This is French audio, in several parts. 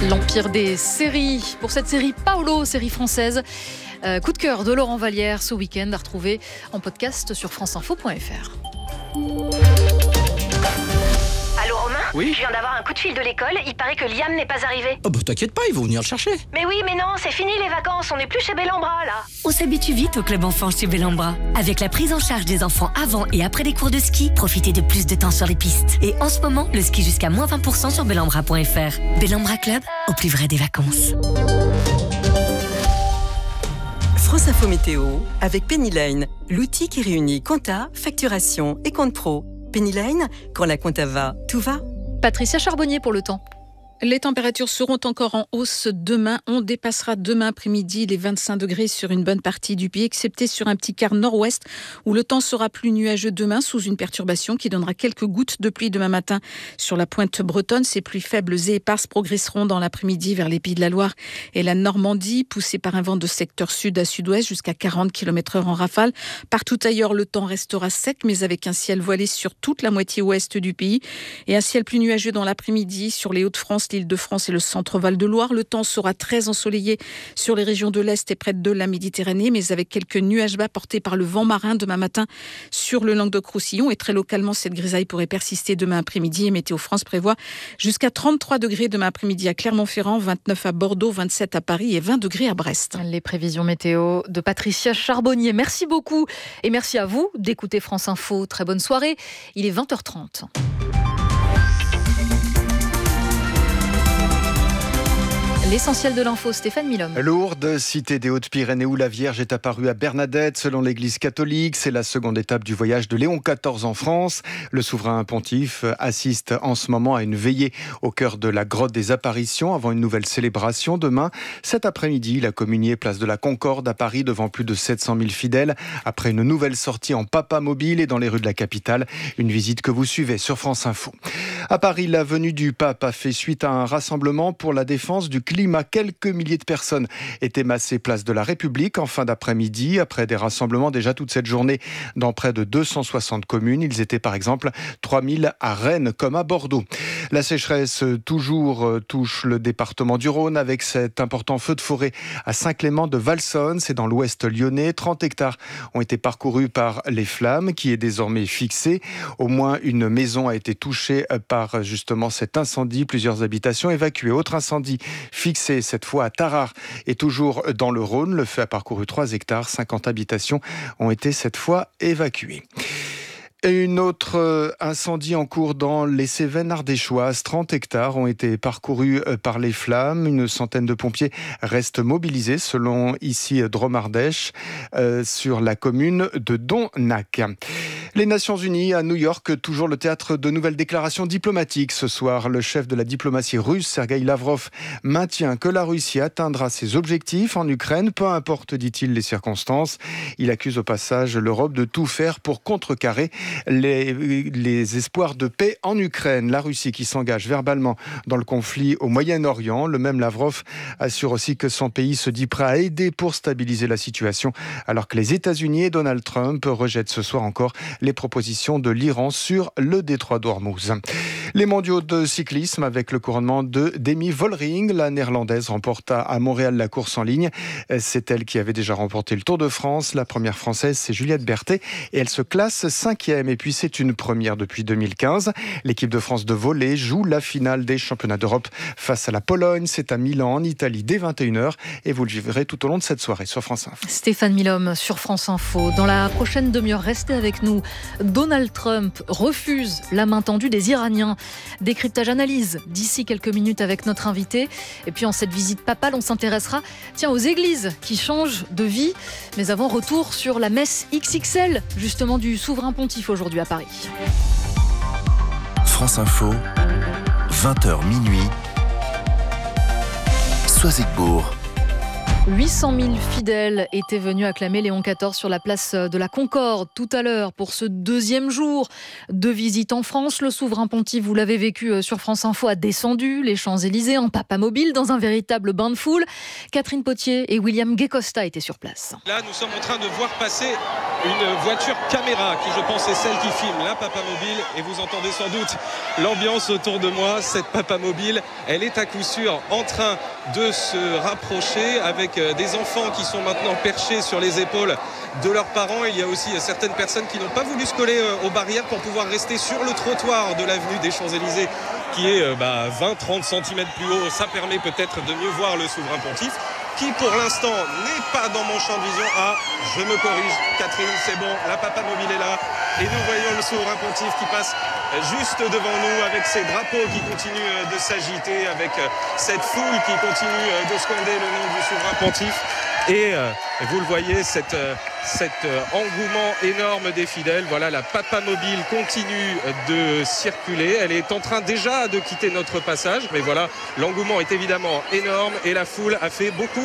L'empire des séries. Pour cette série Paolo, série française. Coup de cœur de Laurent Vallière ce week-end à retrouver en podcast sur franceinfo.fr. Allô Romain ? Oui ? Je viens d'avoir un coup de fil de l'école, il paraît que Liam n'est pas arrivé. Oh bah t'inquiète pas, ils vont venir le chercher. Mais oui, mais non, c'est fini les vacances, on n'est plus chez Bellambra là. On s'habitue vite au club enfant chez Bellambra. Avec la prise en charge des enfants avant et après les cours de ski, profitez de plus de temps sur les pistes. Et en ce moment, le ski jusqu'à moins 20% sur bellambra.fr. Bellambra Club, au plus vrai des vacances. France Info Météo avec Pennyline, l'outil qui réunit compta, facturation et compte pro. Pennyline, quand la compta va, tout va. Patricia Charbonnier pour le temps. Les températures seront encore en hausse demain. On dépassera demain après-midi les 25 degrés sur une bonne partie du pays, excepté sur un petit quart nord-ouest où le temps sera plus nuageux demain sous une perturbation qui donnera quelques gouttes de pluie demain matin sur la pointe bretonne. Ces pluies faibles et éparses progresseront dans l'après-midi vers les Pays de la Loire et la Normandie, poussées par un vent de secteur sud à sud-ouest jusqu'à 40 km/h en rafale. Partout ailleurs, le temps restera sec, mais avec un ciel voilé sur toute la moitié ouest du pays et un ciel plus nuageux dans l'après-midi sur les Hauts-de-France, l'Île-de-France et le centre Val-de-Loire. Le temps sera très ensoleillé sur les régions de l'Est et près de la Méditerranée, mais avec quelques nuages bas portés par le vent marin demain matin sur le Languedoc-Roussillon. Et très localement, cette grisaille pourrait persister demain après-midi. Et Météo France prévoit jusqu'à 33 degrés demain après-midi à Clermont-Ferrand, 29 à Bordeaux, 27 à Paris et 20 degrés à Brest. Les prévisions météo de Patricia Charbonnier. Merci beaucoup et merci à vous d'écouter France Info. Très bonne soirée. Il est 20h30. L'essentiel de l'info, Stéphane Milhomme. Lourdes, cité des Hautes-Pyrénées où la Vierge est apparue à Bernadette, selon l'Église catholique. C'est la seconde étape du voyage de Léon XIV en France. Le souverain pontife assiste en ce moment à une veillée au cœur de la grotte des apparitions avant une nouvelle célébration demain. Cet après-midi, la communiée place de la Concorde à Paris devant plus de 700 000 fidèles. Après une nouvelle sortie en papa mobile et dans les rues de la capitale, une visite que vous suivez sur France Info. À Paris, la venue du pape a fait suite à un rassemblement pour la défense du climat. Quelques milliers de personnes étaient massées place de la République en fin d'après-midi, après des rassemblements déjà toute cette journée dans près de 260 communes. Ils étaient par exemple 3000 à Rennes comme à Bordeaux. La sécheresse toujours touche le département du Rhône avec cet important feu de forêt à Saint-Clément de Valsonne, c'est dans l'ouest lyonnais. 30 hectares ont été parcourus par les flammes qui est désormais fixée. Au moins une maison a été touchée par justement cet incendie, plusieurs habitations évacuées. Autre incendie fixé cette fois à Tarare et toujours dans le Rhône. Le feu a parcouru 3 hectares, 50 habitations ont été cette fois évacuées. Une autre incendie en cours dans les Cévennes ardéchoises. 30 hectares ont été parcourus par les flammes. Une centaine de pompiers restent mobilisés, selon ici Drôme-Ardèche, sur la commune de Donnac. Les Nations Unies à New York, toujours le théâtre de nouvelles déclarations diplomatiques. Ce soir, le chef de la diplomatie russe, Sergueï Lavrov, maintient que la Russie atteindra ses objectifs en Ukraine, peu importe, dit-il, les circonstances. Il accuse au passage l'Europe de tout faire pour contrecarrer les espoirs de paix en Ukraine. La Russie qui s'engage verbalement dans le conflit au Moyen-Orient. Le même Lavrov assure aussi que son pays se dit prêt à aider pour stabiliser la situation, alors que les États-Unis et Donald Trump rejettent ce soir encore les propositions de l'Iran sur le détroit d'Ormuz. Les mondiaux de cyclisme avec le couronnement de Demi Vollering. La néerlandaise remporta à Montréal la course en ligne. C'est elle qui avait déjà remporté le Tour de France. La première française, c'est Juliette Berthet et elle se classe 5e. Et puis c'est une première depuis 2015. L'équipe de France de volley joue la finale des championnats d'Europe face à la Pologne. C'est à Milan en Italie dès 21h et vous le vivrez tout au long de cette soirée sur France Info. Stéphane Milhomme sur France Info. Dans la prochaine demi-heure, restez avec nous. Donald Trump refuse la main tendue des Iraniens. Décryptage analyse d'ici quelques minutes avec notre invité. Et puis en cette visite papale, on s'intéressera aux églises qui changent de vie. Mais avant, retour sur la messe XXL justement du souverain pontife aujourd'hui à Paris. France Info, 20h minuit, Soisigbourg. 800 000 fidèles étaient venus acclamer Léon XIV sur la place de la Concorde tout à l'heure pour ce deuxième jour de visite en France. Le souverain pontife, vous l'avez vécu sur France Info, a descendu les Champs-Élysées en papamobile dans un véritable bain de foule. Catherine Potier et William Gay-Costa étaient sur place. Là, nous sommes en train de voir passer une voiture caméra qui, je pense, est celle qui filme la papamobile. Et vous entendez sans doute l'ambiance autour de moi. Cette papamobile, elle est à coup sûr en train de se rapprocher avec des enfants qui sont maintenant perchés sur les épaules de leurs parents. Il y a aussi certaines personnes qui n'ont pas voulu se coller aux barrières pour pouvoir rester sur le trottoir de l'avenue des Champs-Élysées qui est 20-30 cm plus haut. Ça permet peut-être de mieux voir le souverain pontife qui pour l'instant n'est pas dans mon champ de vision. Ah, je me corrige, Catherine, c'est bon, la papamobile est là et nous voyons le souverain pontife qui passe juste devant nous avec ses drapeaux qui continuent de s'agiter, avec cette foule qui continue de scander le nom du souverain pontife. Et vous le voyez, cet engouement énorme des fidèles. Voilà, la papamobile continue de circuler. Elle est en train déjà de quitter notre passage. Mais voilà, l'engouement est évidemment énorme et la foule a fait beaucoup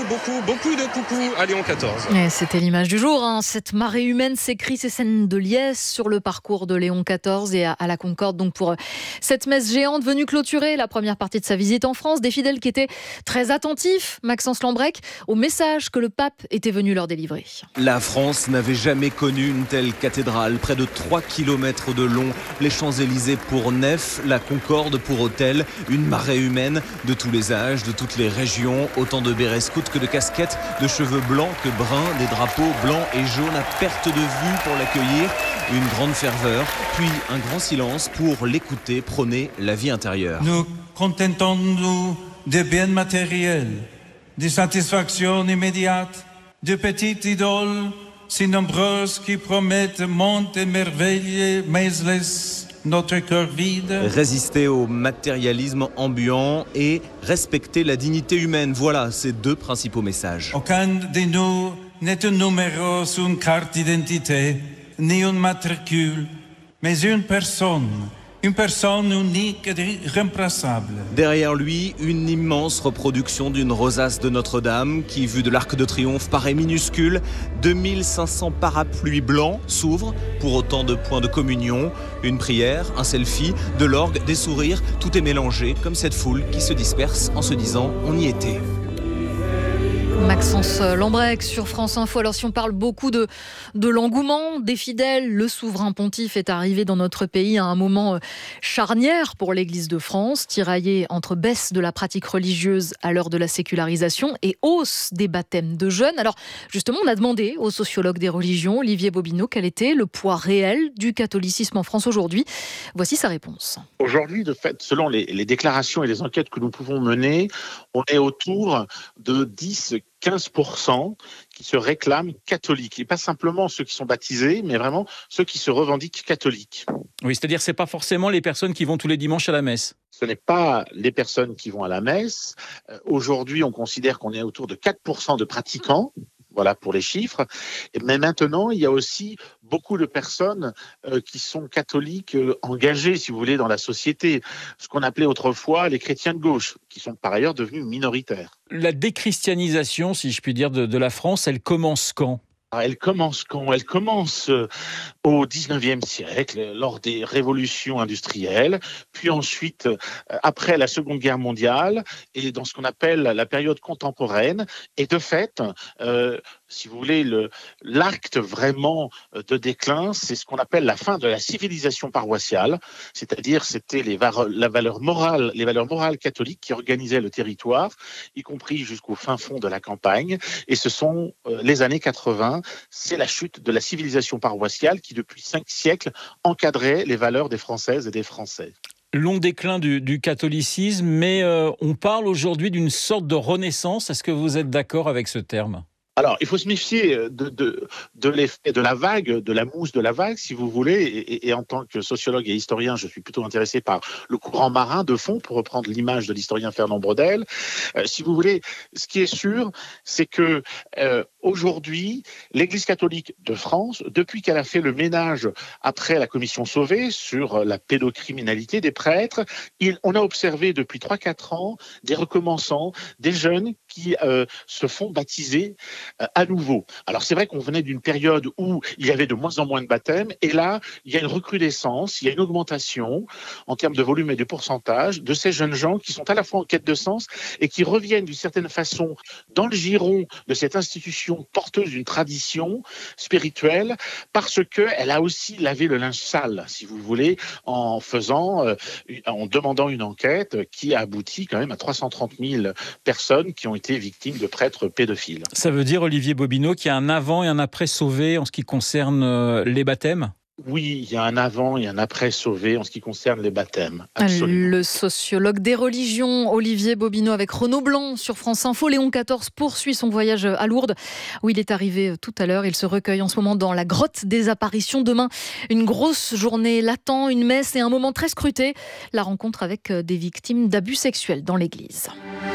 de coucou à Léon XIV. Et c'était l'image du jour, hein. Cette marée humaine, ces cris, ces scènes de liesse sur le parcours de Léon XIV et à la Concorde. Donc pour cette messe géante venue clôturer la première partie de sa visite en France, des fidèles qui étaient très attentifs, Maxence Lambrec, au message que le pape était venu leur délivrer. La France n'avait jamais connu une telle cathédrale, près de 3 km de long, les Champs-Élysées pour nef, la Concorde pour autel, une marée humaine de tous les âges, de toutes les régions, autant de bérets scouts que de casquettes, de cheveux blancs que bruns, des drapeaux blancs et jaunes à perte de vue pour l'accueillir, une grande ferveur, puis un grand silence pour l'écouter prôner la vie intérieure. Nous contentons-nous des biens matériels, des satisfactions immédiates, de petites idoles si nombreuses qui promettent monts et merveilles, mais laissent notre cœur vide. Résister au matérialisme ambiant et respecter la dignité humaine. Voilà ces deux principaux messages. Aucun de nous n'est un numéro sur une carte d'identité, ni un matricule, mais une personne unique et irremplaçable. Derrière lui, une immense reproduction d'une rosace de Notre-Dame qui, vue de l'Arc de Triomphe, paraît minuscule. 2500 parapluies blancs s'ouvrent pour autant de points de communion. Une prière, un selfie, de l'orgue, des sourires, tout est mélangé comme cette foule qui se disperse en se disant « on y était ». Maxence Lambrec sur France Info. Alors si on parle beaucoup de l'engouement des fidèles, le souverain pontife est arrivé dans notre pays à un moment charnière pour l'Église de France, tiraillé entre baisse de la pratique religieuse à l'heure de la sécularisation et hausse des baptêmes de jeunes. Alors justement, on a demandé au sociologue des religions, Olivier Bobineau, quel était le poids réel du catholicisme en France aujourd'hui. Voici sa réponse. Aujourd'hui, de fait, selon les déclarations et les enquêtes que nous pouvons mener, on est autour de 10-15% qui se réclament catholiques. Et pas simplement ceux qui sont baptisés, mais vraiment ceux qui se revendiquent catholiques. Oui, c'est-à-dire que ce n'est pas forcément les personnes qui vont tous les dimanches à la messe. Ce n'est pas les personnes qui vont à la messe. Aujourd'hui, on considère qu'on est autour de 4% de pratiquants. Voilà pour les chiffres. Mais maintenant, il y a aussi beaucoup de personnes qui sont catholiques engagées, si vous voulez, dans la société. Ce qu'on appelait autrefois les chrétiens de gauche, qui sont par ailleurs devenus minoritaires. La déchristianisation, si je puis dire, de la France, elle commence quand ? Elle commence quand ? Elle commence au 19e siècle, lors des révolutions industrielles, puis ensuite, après la Seconde Guerre mondiale, et dans ce qu'on appelle la période contemporaine. Et de fait, si vous voulez, l'acte vraiment de déclin, c'est ce qu'on appelle la fin de la civilisation paroissiale, c'est-à-dire c'était les valeurs morales catholiques qui organisaient le territoire, y compris jusqu'au fin fond de la campagne. Et ce sont les années 80. C'est la chute de la civilisation paroissiale qui, depuis 5 siècles, encadrait les valeurs des Françaises et des Français. Long déclin du catholicisme, mais on parle aujourd'hui d'une sorte de renaissance. Est-ce que vous êtes d'accord avec ce terme ? Alors, il faut se méfier de l'effet de la vague, de la mousse de la vague, si vous voulez. Et en tant que sociologue et historien, je suis plutôt intéressé par le courant marin de fond, pour reprendre l'image de l'historien Fernand Braudel. Si vous voulez, ce qui est sûr, c'est que Aujourd'hui, l'Église catholique de France, depuis qu'elle a fait le ménage après la commission Sauvé sur la pédocriminalité des prêtres, on a observé depuis 3-4 ans des recommençants, des jeunes qui se font baptiser à nouveau. Alors c'est vrai qu'on venait d'une période où il y avait de moins en moins de baptêmes, et là, il y a une recrudescence, il y a une augmentation en termes de volume et de pourcentage de ces jeunes gens qui sont à la fois en quête de sens et qui reviennent d'une certaine façon dans le giron de cette institution porteuse d'une tradition spirituelle, parce qu'elle a aussi lavé le linge sale, si vous voulez, en demandant une enquête qui a abouti quand même à 330 000 personnes qui ont été victimes de prêtres pédophiles. Ça veut dire, Olivier Bobineau, qu'il y a un avant et un après Sauvé en ce qui concerne les baptêmes ? Oui, il y a un avant et un après Sauvé en ce qui concerne les baptêmes. Absolument. Le sociologue des religions, Olivier Bobineau, avec Renaud Blanc sur France Info. Léon XIV poursuit son voyage à Lourdes, où il est arrivé tout à l'heure. Il se recueille en ce moment dans la grotte des apparitions. Demain, une grosse journée l'attend, une messe et un moment très scruté. La rencontre avec des victimes d'abus sexuels dans l'église.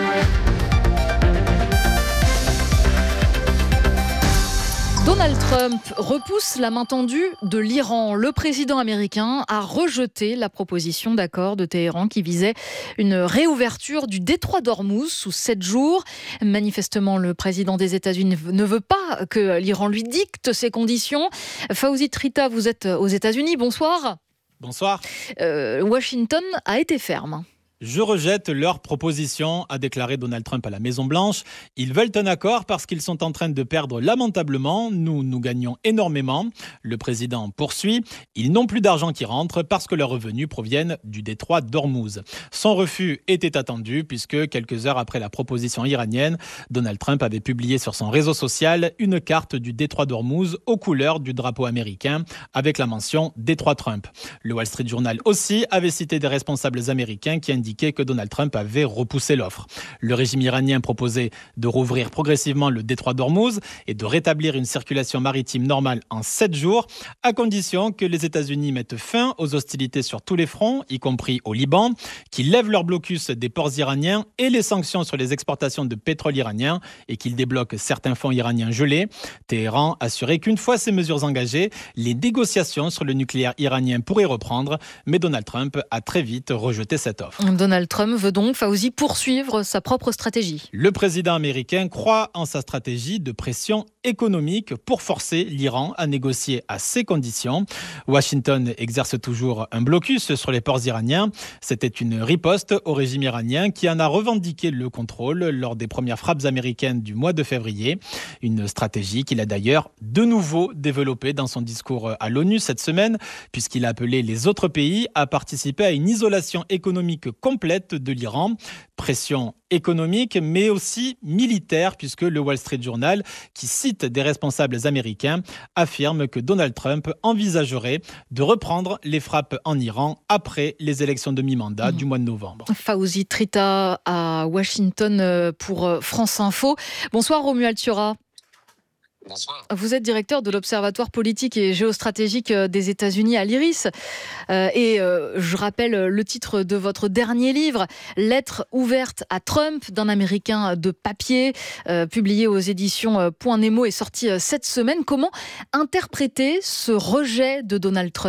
Donald Trump repousse la main tendue de l'Iran. Le président américain a rejeté la proposition d'accord de Téhéran qui visait une réouverture du détroit d'Ormuz sous 7 jours. Manifestement, le président des États-Unis ne veut pas que l'Iran lui dicte ses conditions. Fawzi Trita, vous êtes aux États-Unis. Bonsoir. Bonsoir. Washington a été ferme. Je rejette leur proposition, a déclaré Donald Trump à la Maison-Blanche. Ils veulent un accord parce qu'ils sont en train de perdre lamentablement. Nous gagnons énormément. Le président poursuit. Ils n'ont plus d'argent qui rentre parce que leurs revenus proviennent du détroit d'Ormuz. Son refus était attendu puisque quelques heures après la proposition iranienne, Donald Trump avait publié sur son réseau social une carte du détroit d'Ormuz aux couleurs du drapeau américain avec la mention détroit Trump. Le Wall Street Journal aussi avait cité des responsables américains qui indiquaient que Donald Trump avait repoussé l'offre. Le régime iranien proposait de rouvrir progressivement le détroit d'Ormuz et de rétablir une circulation maritime normale en 7 jours, à condition que les États-Unis mettent fin aux hostilités sur tous les fronts, y compris au Liban, qu'ils lèvent leur blocus des ports iraniens et les sanctions sur les exportations de pétrole iranien et qu'ils débloquent certains fonds iraniens gelés. Téhéran assurait qu'une fois ces mesures engagées, les négociations sur le nucléaire iranien pourraient reprendre, mais Donald Trump a très vite rejeté cette offre. Donald Trump veut donc, Fawzi, poursuivre sa propre stratégie. Le président américain croit en sa stratégie de pression économique pour forcer l'Iran à négocier à ses conditions. Washington exerce toujours un blocus sur les ports iraniens. C'était une riposte au régime iranien qui en a revendiqué le contrôle lors des premières frappes américaines du mois de février. Une stratégie qu'il a d'ailleurs de nouveau développée dans son discours à l'ONU cette semaine, puisqu'il a appelé les autres pays à participer à une isolation économique complète de l'Iran. Pression économique, mais aussi militaire, puisque le Wall Street Journal, qui cite des responsables américains, affirme que Donald Trump envisagerait de reprendre les frappes en Iran après les élections de mi-mandat du mois de novembre. Fawzi Trita à Washington pour France Info. Bonsoir Romuald Thiora. Bonsoir. Vous êtes directeur de l'Observatoire politique et géostratégique des États-Unis à l'IRIS. Je rappelle le titre de votre dernier livre, Lettre ouverte à Trump, d'un Américain de papier, publié aux éditions Point Nemo et sorti cette semaine. Comment interpréter ce rejet de Donald Trump ?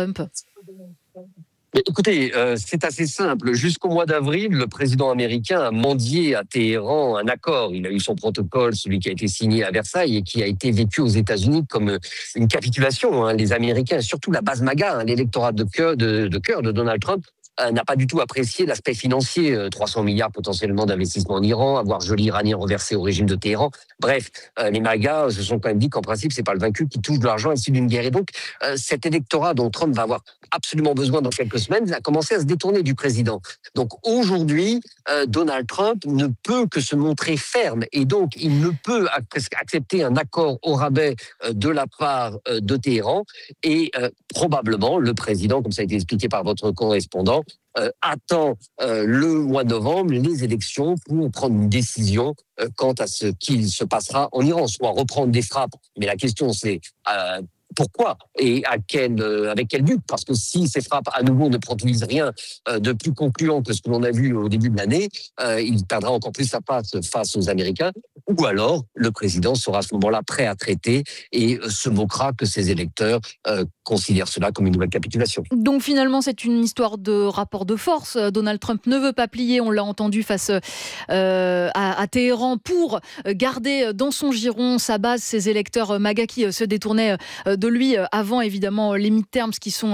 Écoutez, c'est assez simple. Jusqu'au mois d'avril, le président américain a mendié à Téhéran un accord. Il a eu son protocole, celui qui a été signé à Versailles et qui a été vécu aux États-Unis comme une capitulation. Les Américains, surtout la base MAGA, l'électorat de cœur de Donald Trump, n'a pas du tout apprécié l'aspect financier, 300 milliards potentiellement d'investissement en Iran, avoir gelé iranien reversé au régime de Téhéran. Bref, les MAGA se sont quand même dit qu'en principe, c'est pas le vaincu qui touche de l'argent issu d'une guerre. Et donc, cet électorat dont Trump va avoir absolument besoin dans quelques semaines a commencé à se détourner du président. Donc aujourd'hui, Donald Trump ne peut que se montrer ferme et donc il ne peut accepter un accord au rabais de la part de Téhéran et probablement le président, comme ça a été expliqué par votre correspondant, attend le mois de novembre les élections pour prendre une décision quant à ce qu'il se passera en Iran, soit reprendre des frappes. Mais la question c'est pourquoi et avec quel but ? Parce que si ces frappes à nouveau ne produisent rien de plus concluant que ce que l'on a vu au début de l'année, il perdra encore plus sa place face aux Américains. ou alors le président sera à ce moment-là prêt à traiter et se moquera que ses électeurs considèrent cela comme une nouvelle capitulation. Donc finalement, c'est une histoire de rapport de force. Donald Trump ne veut pas plier, on l'a entendu, face à Téhéran pour garder dans son giron sa base, ses électeurs MAGA qui se détournaient de lui avant évidemment les midterms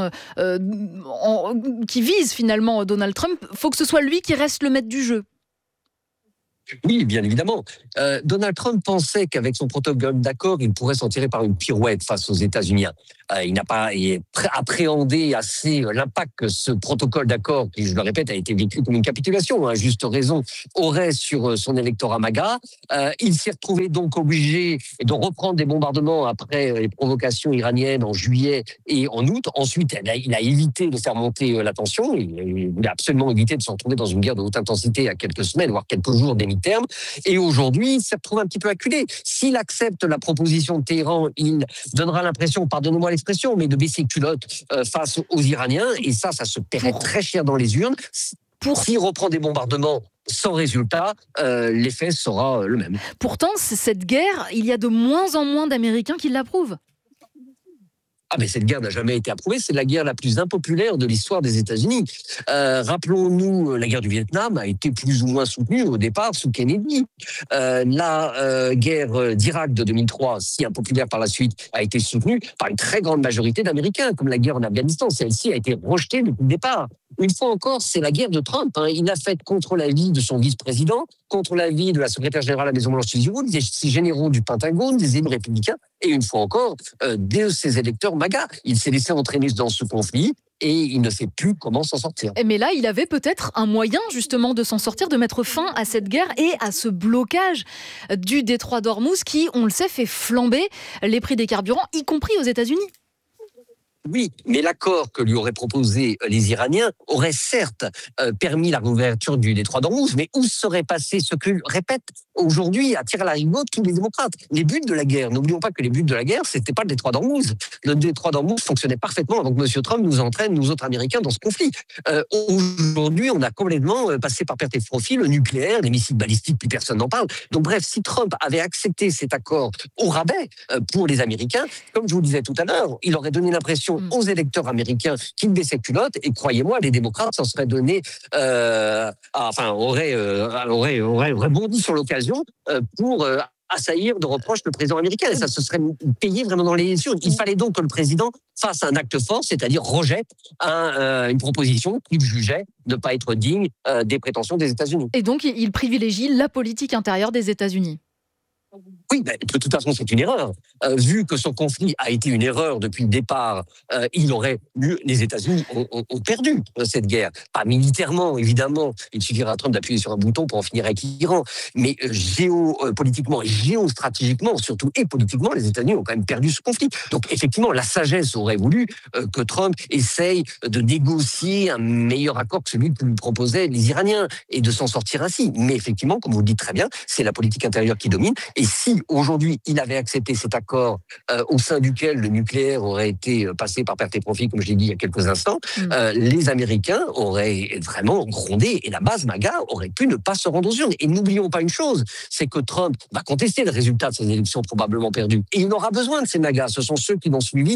qui visent finalement Donald Trump. Il faut que ce soit lui qui reste le maître du jeu. Oui, bien évidemment. Donald Trump pensait qu'avec son protocole d'accord, il pourrait s'en tirer par une pirouette face aux États-Unis. Il n'a pas appréhendé assez l'impact que ce protocole d'accord, qui, je le répète, a été vécu comme une capitulation, à juste raison, aurait sur son électorat MAGA. Il s'est retrouvé donc obligé de reprendre des bombardements après les provocations iraniennes en juillet et en août. Ensuite, il a évité de faire monter la tension. Il a absolument évité de se retrouver dans une guerre de haute intensité à quelques semaines, voire quelques jours des mi-termes. Et aujourd'hui, il s'est retrouvé un petit peu acculé. S'il accepte la proposition de Téhéran, il donnera l'impression, pardonnez-moi l'expression, mais de baisser culotte face aux Iraniens. Et ça se paierait très cher dans les urnes. S'il reprend des bombardements sans résultat, l'effet sera le même. Pourtant, cette guerre, il y a de moins en moins d'Américains qui l'approuvent. Ah, mais cette guerre n'a jamais été approuvée. C'est la guerre la plus impopulaire de l'histoire des États-Unis. Rappelons-nous, la guerre du Vietnam a été plus ou moins soutenue au départ sous Kennedy. La guerre d'Irak de 2003, si impopulaire par la suite, a été soutenue par une très grande majorité d'Américains, comme la guerre en Afghanistan. Celle-ci a été rejetée depuis le départ. Une fois encore, c'est la guerre de Trump. Il l'a faite contre l'avis de son vice-président, contre l'avis de la secrétaire générale de la Maison-Blanche, des généraux du Pentagone, des élus républicains, et une fois encore, de ses électeurs MAGA. Il s'est laissé entraîner dans ce conflit et il ne sait plus comment s'en sortir. Mais là, il avait peut-être un moyen justement de s'en sortir, de mettre fin à cette guerre et à ce blocage du détroit d'Ormuz qui, on le sait, fait flamber les prix des carburants, y compris aux États-Unis. Oui, mais l'accord que lui auraient proposé les Iraniens aurait certes permis la réouverture du détroit d'Ormuz, mais où serait passé ce que répètent aujourd'hui à tir à la rigotte tous les démocrates? Les buts de la guerre, n'oublions pas que les buts de la guerre, c'était pas le détroit d'Ormuz. Le détroit d'Ormuz fonctionnait parfaitement avant que M. Trump nous entraîne, nous autres Américains, dans ce conflit. Aujourd'hui, on a complètement passé par perte et profit le nucléaire, les missiles balistiques, plus personne n'en parle. Donc bref, si Trump avait accepté cet accord au rabais pour les Américains, comme je vous le disais tout à l'heure, il aurait donné l'impression aux électeurs américains qui baissaient culotte, et croyez-moi, les démocrates s'en seraient donné, auraient bondi sur l'occasion pour assaillir de reproches le président américain, et ça se serait payé vraiment dans les urnes. Il fallait donc que le président fasse un acte fort, c'est-à-dire rejette une proposition qu'il jugeait ne pas être digne des prétentions des États-Unis. Et donc, il privilégie la politique intérieure des États-Unis. Oui, de toute façon, c'est une erreur. Vu que son conflit a été une erreur depuis le départ, les États-Unis ont perdu cette guerre. Pas militairement, évidemment. Il suffira à Trump d'appuyer sur un bouton pour en finir avec l'Iran. Mais géopolitiquement et géostratégiquement, surtout et politiquement, les États-Unis ont quand même perdu ce conflit. Donc, effectivement, la sagesse aurait voulu que Trump essaye de négocier un meilleur accord que celui que lui proposaient les Iraniens et de s'en sortir ainsi. Mais effectivement, comme vous le dites très bien, c'est la politique intérieure qui domine. Et si aujourd'hui il avait accepté cet accord au sein duquel le nucléaire aurait été passé par perte et profit, comme je l'ai dit il y a quelques instants, les Américains auraient vraiment grondé et la base MAGA aurait pu ne pas se rendre aux urnes. Et n'oublions pas une chose, c'est que Trump va contester le résultat de ces élections probablement perdues. Et il aura besoin de ces MAGA. Ce sont ceux qui l'ont suivi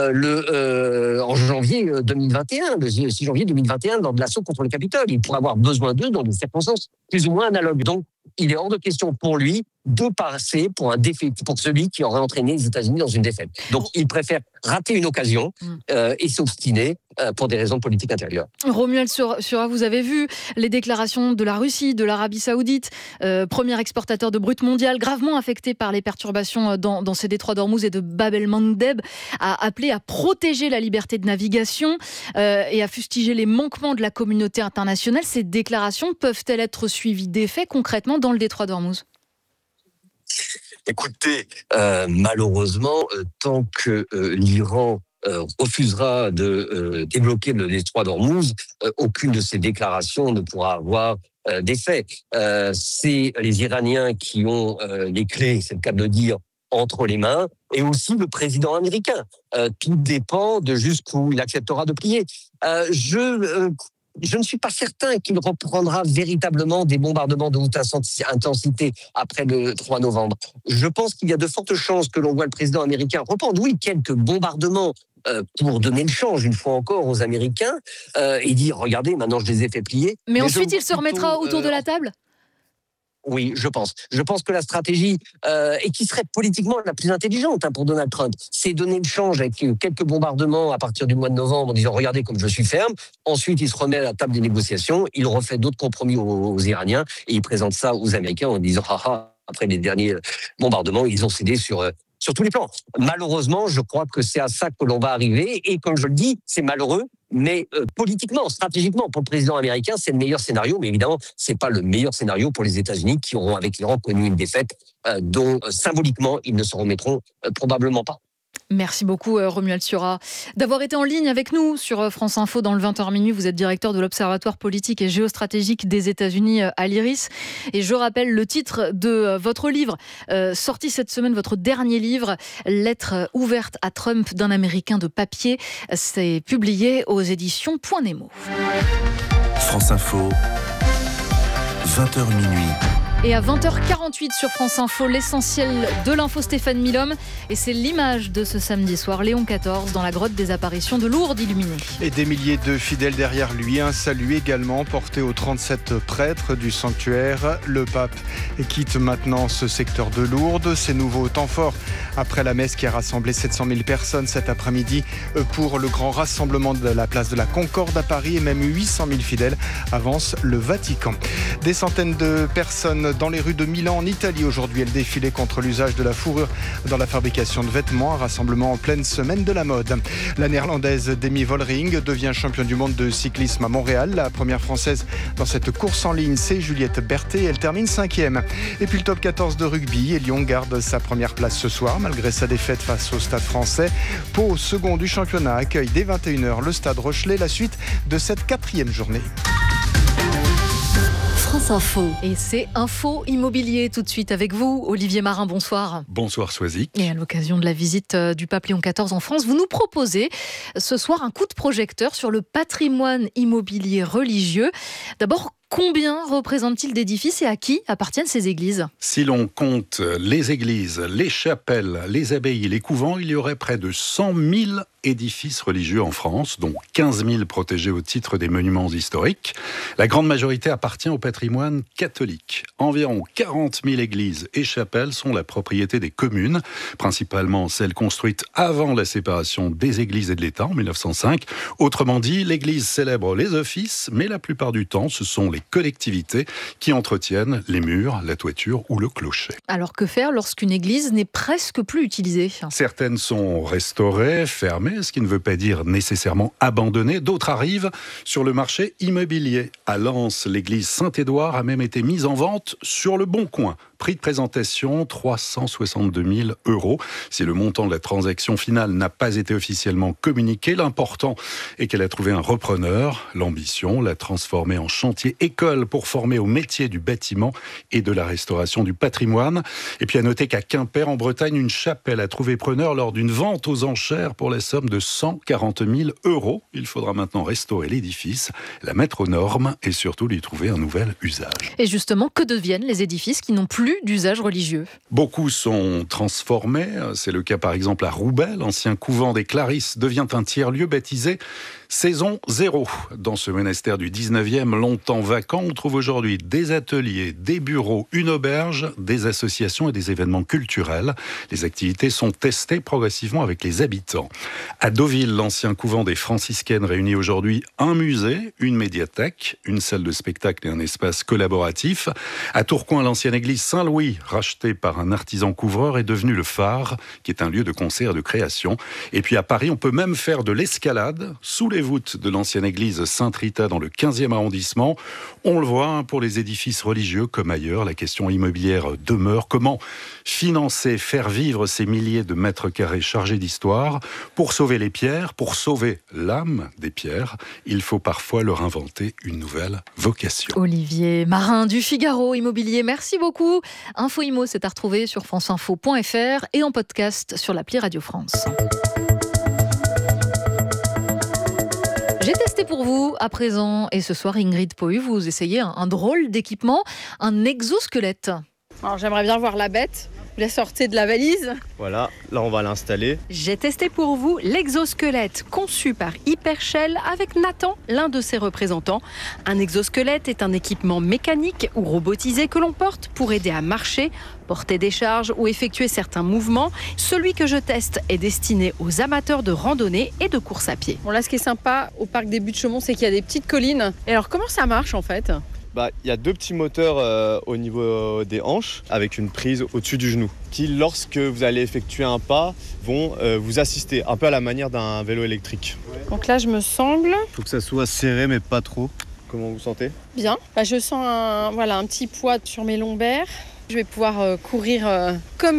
en janvier 2021, le 6 janvier 2021, lors de l'assaut contre le Capitole. Il pourra avoir besoin d'eux dans des circonstances plus ou moins analogues. Donc, il est hors de question pour lui de passer pour celui qui aurait entraîné les États-Unis dans une défaite. Donc, il préfère rater une occasion et s'obstiner pour des raisons politiques intérieures. Romuald Sura, vous avez vu les déclarations de la Russie, de l'Arabie Saoudite, premier exportateur de brut mondial, gravement affecté par les perturbations dans ces détroits d'Ormuz et de Bab el-Mandeb, a appelé à protéger la liberté de navigation et à fustiger les manquements de la communauté internationale. Ces déclarations peuvent-elles être suivies d'effets concrètement dans le détroit d'Ormuz ? Écoutez, malheureusement, tant que l'Iran refusera de débloquer le détroit d'Ormuz, aucune de ces déclarations ne pourra avoir d'effet. C'est les Iraniens qui ont les clés, c'est le cas de le dire, entre les mains, et aussi le président américain. Tout dépend de jusqu'où il acceptera de plier. je ne suis pas certain qu'il reprendra véritablement des bombardements de haute intensité après le 3 novembre. Je pense qu'il y a de fortes chances que l'on voit le président américain reprendre, oui, quelques bombardements pour donner le change, une fois encore, aux Américains et dire, regardez, maintenant je les ai fait plier. Mais ensuite, il se remettra autour de la table ? Oui, je pense. Je pense que la stratégie, et qui serait politiquement la plus intelligente pour Donald Trump, c'est donner le change avec quelques bombardements à partir du mois de novembre en disant « Regardez comme je suis ferme ». Ensuite, il se remet à la table des négociations, il refait d'autres compromis aux Iraniens et il présente ça aux Américains en disant « Haha, après les derniers bombardements, ils ont cédé sur tous les plans ». Malheureusement, je crois que c'est à ça que l'on va arriver et comme je le dis, c'est malheureux. Mais politiquement, stratégiquement, pour le président américain, c'est le meilleur scénario. Mais évidemment, c'est pas le meilleur scénario pour les États-Unis qui auront, avec l'Iran, connu une défaite dont symboliquement, ils ne se remettront probablement pas. Merci beaucoup Romuald Siora d'avoir été en ligne avec nous sur France Info dans le 20h minuit. Vous êtes directeur de l'Observatoire politique et géostratégique des États-Unis à l'IRIS. Et je rappelle le titre de votre livre, sorti cette semaine, votre dernier livre, Lettre ouverte à Trump d'un Américain de papier. C'est publié aux éditions Point Nemo. France Info, 20h minuit. Et à 20h48 sur France Info, l'essentiel de l'info Stéphane Milhomme. Et c'est l'image de ce samedi soir, Léon XIV, dans la grotte des apparitions de Lourdes illuminée. Et des milliers de fidèles derrière lui. Un salut également porté aux 37 prêtres du sanctuaire. Le pape quitte maintenant ce secteur de Lourdes. C'est nouveau temps fort après la messe qui a rassemblé 700 000 personnes cet après-midi pour le grand rassemblement de la place de la Concorde à Paris. Et même 800 000 fidèles avancent le Vatican. Des centaines de personnes dans les rues de Milan en Italie aujourd'hui. Elle défilait contre l'usage de la fourrure dans la fabrication de vêtements, un rassemblement en pleine semaine de la mode. La néerlandaise Demi Vollering devient championne du monde de cyclisme à Montréal. La première française dans cette course en ligne, c'est Juliette Berthet. Elle termine 5e. Et puis le top 14 de rugby. Et Lyon garde sa première place ce soir malgré sa défaite face au Stade français. Pau, second du championnat, accueille dès 21h le Stade Rochelais. La suite de cette 4e journée. France Info. Et c'est Info Immobilier tout de suite avec vous. Olivier Marin, bonsoir. Bonsoir Soisic. Et à l'occasion de la visite du pape Léon XIV en France, vous nous proposez ce soir un coup de projecteur sur le patrimoine immobilier religieux. D'abord, combien représente-t-il d'édifices et à qui appartiennent ces églises ? Si l'on compte les églises, les chapelles, les abbayes, les couvents, il y aurait près de 100 000 édifices religieux en France, dont 15 000 protégés au titre des monuments historiques. La grande majorité appartient au patrimoine catholique. Environ 40 000 églises et chapelles sont la propriété des communes, principalement celles construites avant la séparation des églises et de l'État en 1905. Autrement dit, l'église célèbre les offices, mais la plupart du temps, ce sont les collectivités qui entretiennent les murs, la toiture ou le clocher. Alors que faire lorsqu'une église n'est presque plus utilisée ? Certaines sont restaurées, fermées, ce qui ne veut pas dire nécessairement abandonnées. D'autres arrivent sur le marché immobilier. À Lens, l'église Saint-Édouard a même été mise en vente sur le Bon Coin. Prix de présentation, 362 000 €. Si le montant de la transaction finale n'a pas été officiellement communiqué, l'important est qu'elle a trouvé un repreneur. L'ambition, la transformer en chantier école pour former au métier du bâtiment et de la restauration du patrimoine. Et puis à noter qu'à Quimper, en Bretagne, une chapelle a trouvé preneur lors d'une vente aux enchères pour la somme de 140 000 €. Il faudra maintenant restaurer l'édifice, la mettre aux normes et surtout lui trouver un nouvel usage. Et justement, que deviennent les édifices qui n'ont plus d'usage religieux ? Beaucoup sont transformés. C'est le cas par exemple à Roubaix. L'ancien couvent des Clarisses devient un tiers-lieu baptisé Saison 0. Dans ce monastère du 19e, longtemps vacant, on trouve aujourd'hui des ateliers, des bureaux, une auberge, des associations et des événements culturels. Les activités sont testées progressivement avec les habitants. À Deauville, l'ancien couvent des franciscaines réunit aujourd'hui un musée, une médiathèque, une salle de spectacle et un espace collaboratif. À Tourcoing, l'ancienne église Saint-Louis, rachetée par un artisan couvreur, est devenue le phare, qui est un lieu de concert et de création. Et puis à Paris, on peut même faire de l'escalade sous les voûtes de l'ancienne église Sainte-Rita dans le 15e arrondissement. On le voit, pour les édifices religieux comme ailleurs, la question immobilière demeure. Comment financer, faire vivre ces milliers de mètres carrés chargés d'histoire? Pour sauver les pierres, pour sauver l'âme des pierres, il faut parfois leur inventer une nouvelle vocation. Olivier Marin du Figaro Immobilier, merci beaucoup. Info Immo, c'est à retrouver sur franceinfo.fr et en podcast sur l'appli Radio France. J'ai testé Testez pour vous à présent. Et ce soir, Ingrid Pohu, vous essayez un drôle d'équipement, un exosquelette. Alors j'aimerais bien voir la bête. Vous la sortez de la valise. Voilà, là on va l'installer. J'ai testé pour vous l'exosquelette conçu par Hypershell avec Nathan, l'un de ses représentants. Un exosquelette est un équipement mécanique ou robotisé que l'on porte pour aider à marcher, porter des charges ou effectuer certains mouvements. Celui que je teste est destiné aux amateurs de randonnée et de course à pied. Bon là ce qui est sympa au parc des Buttes-Chaumont, c'est qu'il y a des petites collines. Et alors comment ça marche en fait ? Il y a 2 petits moteurs au niveau des hanches avec une prise au-dessus du genou qui, lorsque vous allez effectuer un pas, vont vous assister un peu à la manière d'un vélo électrique. Donc là je me sangle. Il faut que ça soit serré mais pas trop. Comment vous sentez ? Bien. Je sens un petit poids sur mes lombaires. Je vais pouvoir courir comme